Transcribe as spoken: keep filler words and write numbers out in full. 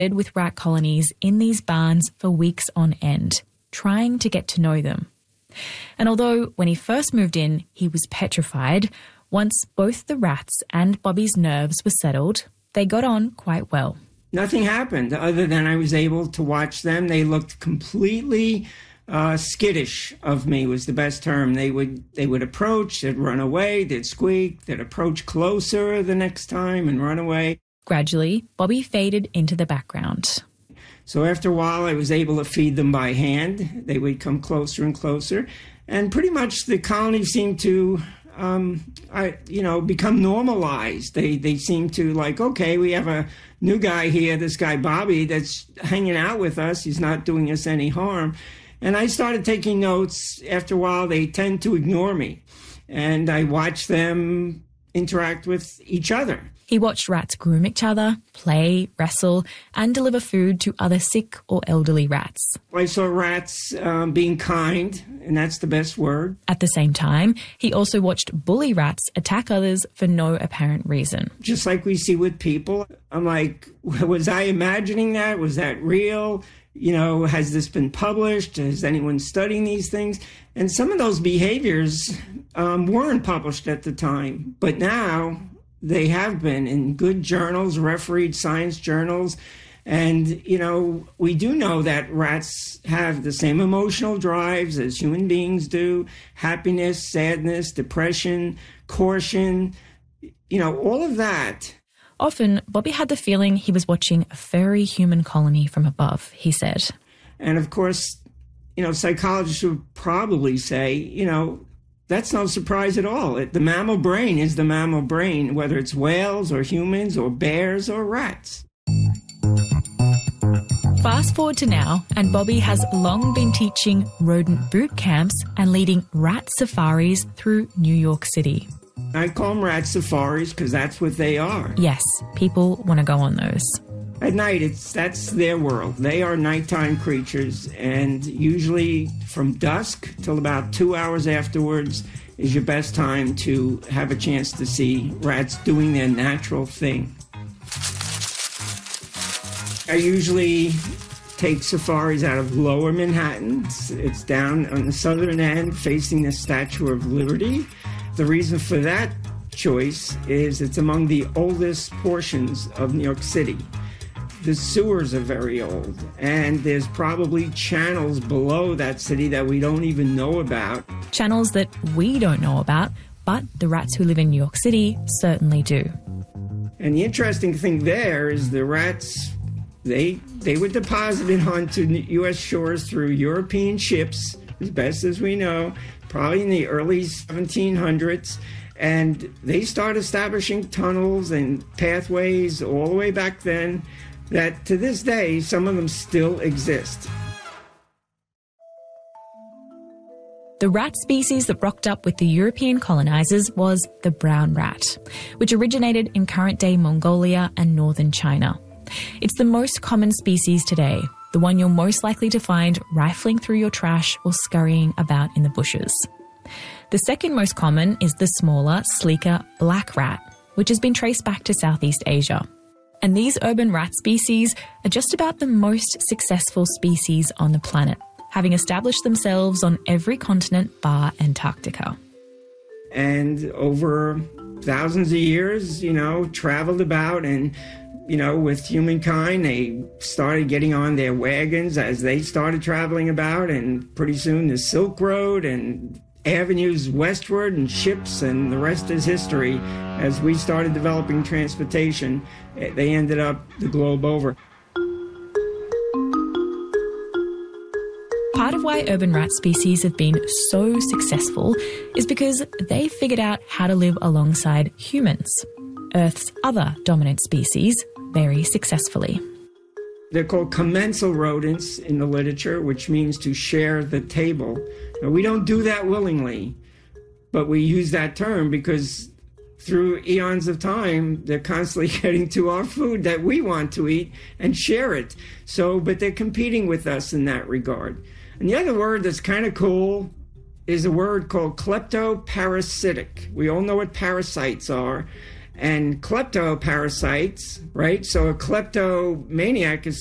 with rat colonies in these barns for weeks on end, trying to get to know them. And although when he first moved in, he was petrified, once both the rats and Bobby's nerves were settled, they got on quite well. Nothing happened other than I was able to watch them. They looked completely uh, skittish of me was the best term. They would they would approach, they'd run away, they'd squeak, they'd approach closer the next time and run away. Gradually, Bobby faded into the background. So after a while, I was able to feed them by hand. They would come closer and closer. And pretty much the colony seemed to, um, I, you know, become normalized. They they seemed to like, okay, we have a new guy here, this guy Bobby, that's hanging out with us. He's not doing us any harm. And I started taking notes. After a while, they tend to ignore me. And I watched them interact with each other. He watched rats groom each other, play, wrestle, and deliver food to other sick or elderly rats. I saw rats um, being kind, and that's the best word. At the same time, he also watched bully rats attack others for no apparent reason. Just like we see with people, I'm like, was I imagining that? Was that real? You know, has this been published? Is anyone studying these things? And some of those behaviors um, weren't published at the time, but now they have been in good journals, refereed science journals. And, you know, we do know that rats have the same emotional drives as human beings do. Happiness, sadness, depression, caution, you know, all of that. Often, Bobby had the feeling he was watching a furry human colony from above, he said. And of course, you know, psychologists would probably say, you know, that's no surprise at all. It, the mammal brain is the mammal brain, whether it's whales or humans or bears or rats. Fast forward to now, and Bobby has long been teaching rodent boot camps and leading rat safaris through New York City. I call them rat safaris because that's what they are. Yes, people want to go on those. At night, it's that's their world. They are nighttime creatures, and usually from dusk till about two hours afterwards is your best time to have a chance to see rats doing their natural thing. I usually take safaris out of Lower Manhattan. It's, it's down on the southern end facing the Statue of Liberty. The reason for that choice is it's among the oldest portions of New York City. The sewers are very old, and there's probably channels below that city that we don't even know about. Channels that we don't know about, but the rats who live in New York City certainly do. And the interesting thing there is the rats, they they were deposited onto U S shores through European ships, as best as we know, probably in the early seventeen hundreds. And they started establishing tunnels and pathways all the way back then that to this day, some of them still exist. The rat species that rocked up with the European colonizers was the brown rat, which originated in current-day Mongolia and northern China. It's the most common species today, the one you're most likely to find rifling through your trash or scurrying about in the bushes. The second most common is the smaller, sleeker black rat, which has been traced back to Southeast Asia. And these urban rat species are just about the most successful species on the planet, having established themselves on every continent bar Antarctica. And over thousands of years, you know, traveled about and, you know, with humankind, they started getting on their wagons as they started traveling about, and pretty soon the Silk Road and avenues westward and ships, and the rest is history. As we started developing transportation, they ended up the globe over. Part of why urban rat species have been so successful is because they figured out how to live alongside humans, Earth's other dominant species, very successfully. They're called commensal rodents in the literature, which means to share the table. Now, we don't do that willingly, but we use that term because through eons of time, they're constantly getting to our food that we want to eat and share it. So, but they're competing with us in that regard. And the other word that's kind of cool is a word called kleptoparasitic. We all know what parasites are. and kleptoparasites, right? So a kleptomaniac is